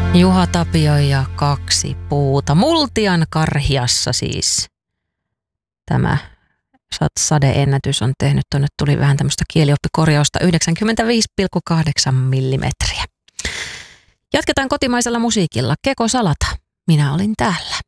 Juha Tapio ja kaksi puuta. Multian Karhiassa siis tämä sadeennätys on tehnyt. Tuonne tuli vähän tämmöistä kielioppikorjausta, 95,8 millimetriä. Jatketaan kotimaisella musiikilla. Keko Salata. Minä olin täällä.